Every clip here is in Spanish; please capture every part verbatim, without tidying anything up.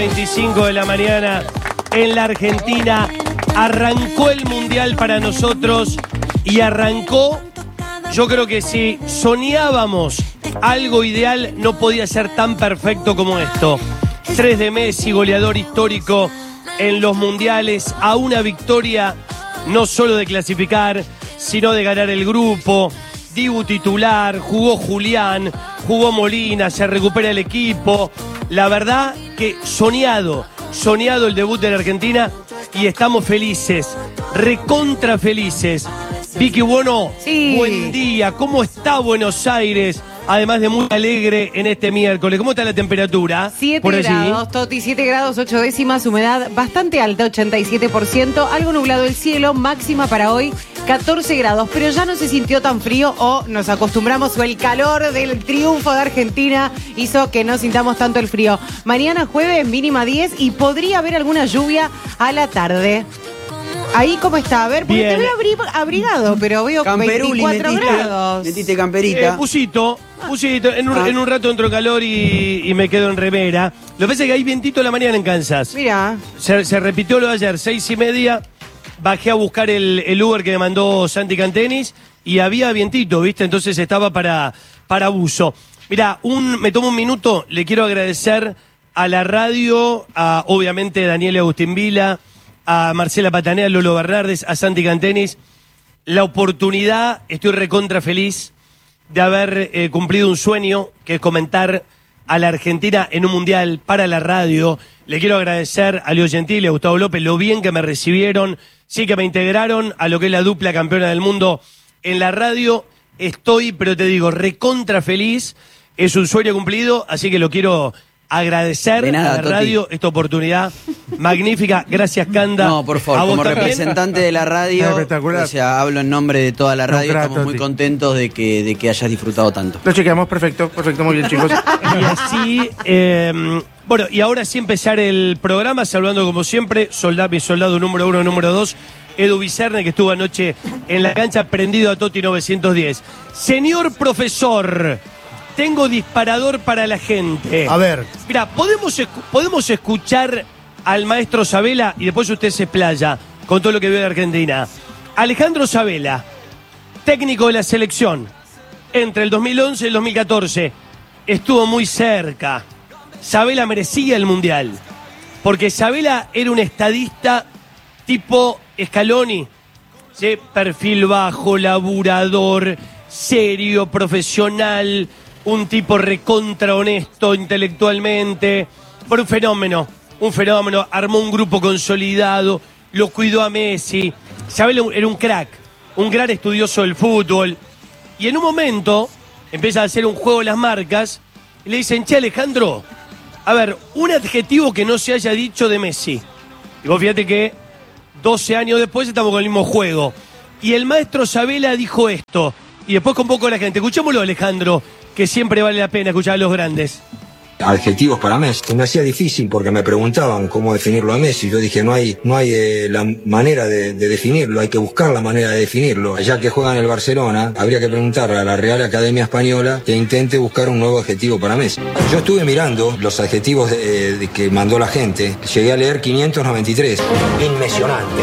veinticinco de la mañana en la Argentina. Arrancó el Mundial para nosotros y arrancó, yo creo que si soñábamos algo ideal no podía ser tan perfecto como esto. Tres de Messi, goleador histórico en los mundiales, a una victoria no solo de clasificar, sino de ganar el grupo. Dibu titular, jugó Julián, jugó Molina, se recupera el equipo. La verdad que soñado, soñado el debut de la Argentina y estamos felices, recontra felices. Vicky Buono, sí. Buen día, ¿cómo está Buenos Aires? Además de muy alegre en este miércoles. ¿Cómo está la temperatura? siete por allí? grados, Toti, siete grados, ocho décimas, humedad bastante alta, ochenta y siete por ciento, algo nublado el cielo, máxima para hoy, catorce grados, pero ya no se sintió tan frío o nos acostumbramos o el calor del triunfo de Argentina hizo que no sintamos tanto el frío. Mañana jueves, mínima diez y podría haber alguna lluvia a la tarde. Ahí, ¿cómo está? A ver, porque Bien. te veo abri- abrigado, pero veo Camperuli, veinticuatro metiste, grados. metiste camperita. Eh, pusito, pusito. En un, Ah. en un rato entro calor y, y me quedo en remera. Lo que pasa es que hay vientito en la mañana en Kansas. Mira, Se, se repitió lo de ayer, seis y media. Bajé a buscar el, el Uber que me mandó Santi Cantenis y había vientito, ¿viste? Entonces estaba para, para buzo. Mira, un, me tomo un minuto, le quiero agradecer a la radio, a obviamente Daniel Agustín Vila, a Marcela Patanea, a Lolo Bernardes, a Santi Cantenis, la oportunidad, estoy recontra feliz de haber eh, cumplido un sueño, que es comentar a la Argentina en un mundial para la radio. Le quiero agradecer a Leo Gentili, a Gustavo López, lo bien que me recibieron, sí que me integraron a lo que es la dupla campeona del mundo en la radio. Estoy, pero te digo, recontra feliz, es un sueño cumplido, así que lo quiero agradecer De nada, a la Toti. radio esta oportunidad magnífica. Gracias, Canda. No, por favor, A vos como también. representante de la radio, Espectacular. o sea, hablo en nombre de toda la radio, No, grato, estamos muy Toti. contentos de que, de que hayas disfrutado tanto. Lo chequeamos, perfecto, perfecto, muy bien, chicos. Y así, eh, bueno, y ahora sí empezar el programa, saludando como siempre, soldado, mi soldado número uno, número dos, Edu Vicerne, que estuvo anoche en la cancha prendido a Toti novecientos diez. Señor profesor, tengo disparador para la gente. A ver. Mira, ¿podemos, escu- podemos escuchar al maestro Sabela y después usted se explaya con todo lo que veo de Argentina. Alejandro Sabela, técnico de la selección, entre el dos mil once y el dos mil catorce, estuvo muy cerca. Sabela merecía el Mundial, porque Sabela era un estadista tipo Scaloni, ¿sí? Perfil bajo, laburador, serio, profesional, un tipo recontra honesto intelectualmente, por un fenómeno, un fenómeno, armó un grupo consolidado, lo cuidó a Messi. Sabela era un crack, un gran estudioso del fútbol, y en un momento empieza a hacer un juego de las marcas y le dicen: che, Alejandro, a ver, un adjetivo que no se haya dicho de Messi. Y vos fíjate que doce años después estamos con el mismo juego. Y el maestro Sabela dijo esto, y después convocó a la gente. Escuchémoslo, Alejandro, que siempre vale la pena escuchar a los grandes. Adjetivos para Messi. Me hacía difícil porque me preguntaban cómo definirlo a Messi. Yo dije, no hay, no hay eh, la manera de, de definirlo, hay que buscar la manera de definirlo. Ya que juega en el Barcelona, habría que preguntarle a la Real Academia Española que intente buscar un nuevo adjetivo para Messi. Yo estuve mirando los adjetivos de, de que mandó la gente, llegué a leer quinientos noventa y tres. Inmesionante.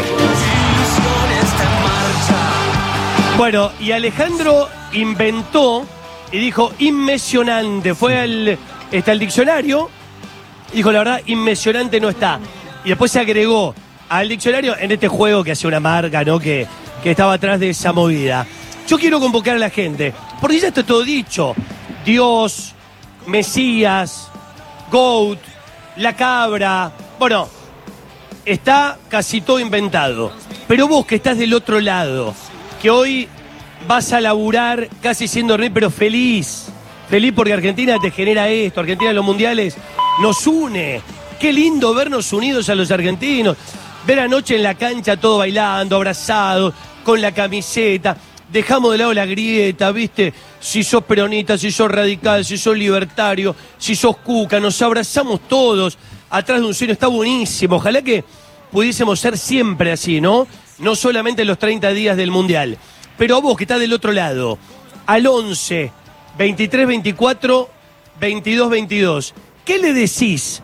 Bueno, y Alejandro inventó y dijo inmesionante. Fue al, está el diccionario, dijo la verdad, inmesionante no está. Y después se agregó al diccionario en este juego que hacía una marca, ¿no? Que, que estaba atrás de esa movida. Yo quiero convocar a la gente, porque ya está todo dicho. Dios, Mesías, Goat, la cabra. Bueno, está casi todo inventado. Pero vos que estás del otro lado, que hoy vas a laburar casi siendo rey, pero feliz. Feliz porque Argentina te genera esto. Argentina en los mundiales nos une. Qué lindo vernos unidos a los argentinos. Ver anoche en la cancha todo bailando, abrazados, con la camiseta. Dejamos de lado la grieta, ¿viste? Si sos peronista, si sos radical, si sos libertario, si sos cuca. Nos abrazamos todos atrás de un sueño. Está buenísimo. Ojalá que pudiésemos ser siempre así, ¿no? No solamente los treinta días del Mundial. Pero a vos que estás del otro lado, al once, veintitrés, veinticuatro, veintidós, veintidós, ¿qué le decís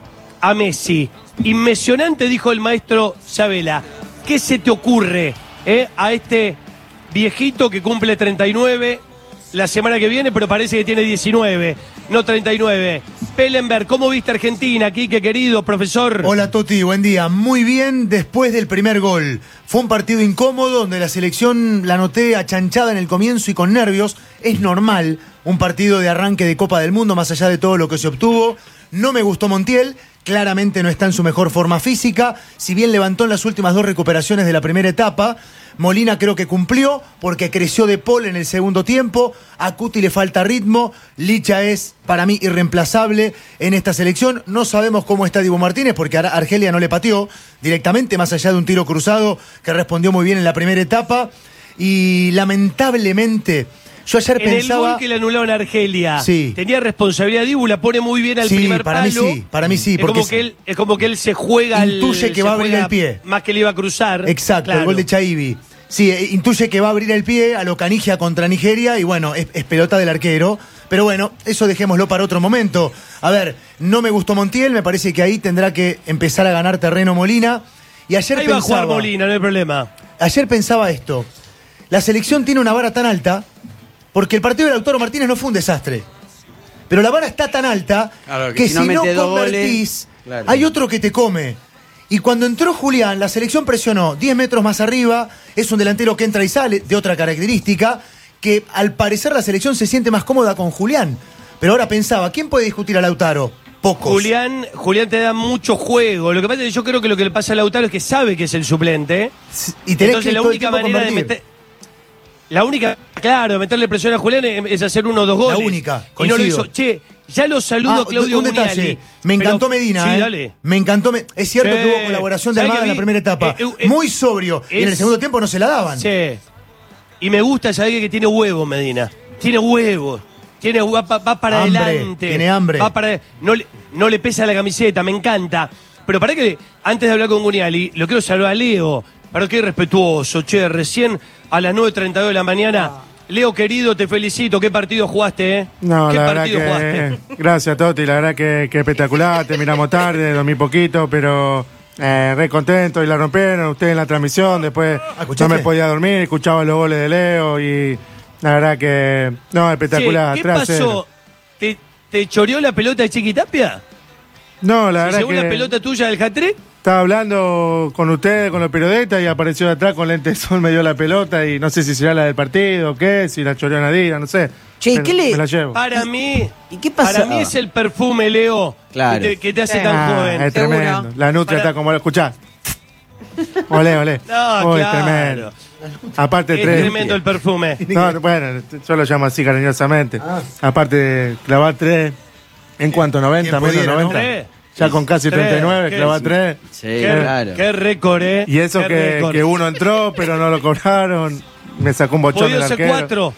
a Messi. Inmesionante, dijo el maestro Sabela. ¿Qué se te ocurre eh, a este viejito que cumple treinta y nueve la semana que viene, pero parece que tiene diecinueve, no treinta y nueve? Pellenberg, ¿cómo viste Argentina, Quique, querido profesor? Hola Toti, buen día. Muy bien después del primer gol. Fue un partido incómodo donde la selección la noté achanchada en el comienzo y con nervios. Es normal, un partido de arranque de Copa del Mundo, más allá de todo lo que se obtuvo. No me gustó Montiel, claramente no está en su mejor forma física, si bien levantó en las últimas dos recuperaciones de la primera etapa. Molina creo que cumplió porque creció de Paul en el segundo tiempo. A Cuti le falta ritmo. Licha es para mí irreemplazable en esta selección. No sabemos cómo está Dibu Martínez porque Ar- Argelia no le pateó directamente, más allá de un tiro cruzado que respondió muy bien en la primera etapa. Y lamentablemente, yo ayer en pensaba... el gol que le anularon a Argelia, Sí. tenía responsabilidad Dibu, la pone muy bien al Sí, primer para palo. mí sí, para mí sí, Es porque como, que él, es como que él se juega... Intuye el, que se va a abrir juega el pie. Más que le iba a cruzar. Exacto, Claro. el gol de Chaibi. Sí, eh, intuye que va a abrir el pie a lo Canigia contra Nigeria y bueno, es, es pelota del arquero. Pero bueno, eso dejémoslo para otro momento. A ver, no me gustó Montiel, me parece que ahí tendrá que empezar a ganar terreno Molina. Y ayer Ahí va a pensaba, jugar Molina, no hay problema. ayer pensaba esto. La selección tiene una vara tan alta porque el partido de Lautaro Martínez no fue un desastre. Pero la vara está tan alta Claro, que, que si si no no mete dos convertís, goles, claro. hay otro que te come. Y cuando entró Julián, la selección presionó diez metros más arriba. Es un delantero que entra y sale, de otra característica, que al parecer la selección se siente más cómoda con Julián. Pero ahora pensaba, ¿quién puede discutir a Lautaro? Pocos. Julián, Julián te da mucho juego. Lo que pasa es que yo creo que lo que le pasa a Lautaro es que sabe que es el suplente. Y tenés Entonces que la todo el única tiempo manera de convertir. meter... La única, claro, meterle presión a Julián es, es hacer uno o dos goles. La única, Y no lo coincido. hizo. Che, ya lo saludo Ah, Claudio un detalle. Muniali. Me encantó Pero- Medina, Sí, ¿eh? dale. Me encantó. Me- Es cierto Sí. que hubo colaboración de ¿Sabés Almada que en la vi? primera etapa. Eh, eh, Muy sobrio. Y en el es- segundo tiempo no se la daban. Sí. Y me gusta, ¿sabés que tiene huevo, Medina? Tiene huevo. Tiene, va, va- va para Hambre, adelante. tiene hambre. Va para, no, le, no le pesa la camiseta, me encanta. Pero para que, antes de hablar con Muniali, lo quiero saludar a Leo. Para que respetuoso, che, recién a las nueve treinta y dos de la mañana. Leo, querido, te felicito. ¿Qué partido jugaste, eh? No, ¿Qué la verdad partido que. jugaste? Gracias, Toti. La verdad que, que espectacular. Terminamos tarde, dormí poquito, pero eh, re contento y la rompieron. Ustedes en la transmisión. Después no ¿escuchaste? me podía dormir, escuchaba los goles de Leo y la verdad que. No, espectacular. Che, ¿qué tres a cero. pasó? ¿Te, ¿Te choreó la pelota de Chiquitapia? No, la ¿Se verdad llevó que. la pelota tuya del hat-trick? Estaba hablando con ustedes, con los periodistas, y apareció de atrás con lente de sol, me dio la pelota y no sé si será la del partido o qué, si la choreó Nadira, no sé. Che, ¿y Pero qué le- Me la llevo. Para mí, ¿Y qué pasa? para mí es el perfume, Leo, Claro. que, te, que te hace Sí. tan Ah, joven. es Seguro. tremendo. La nutria Para- está como lo escuchás. Olé, olé. No, Uy, claro. tremendo. Aparte, Es tres. tremendo el perfume. No, bueno, yo lo llamo así cariñosamente. Ah. Aparte de clavar tres, ¿en cuánto? ¿noventa? Quien ¿Menos pudiera, ¿no? noventa? Tres. Ya con casi Tres. treinta y nueve, ¿Qué clavar es? tres. Sí, Qué, claro. qué récord, ¿eh? Y eso Qué que, récord. que uno entró, pero no lo cobraron. Me sacó un bochón Podía del ser arquero. cuatro.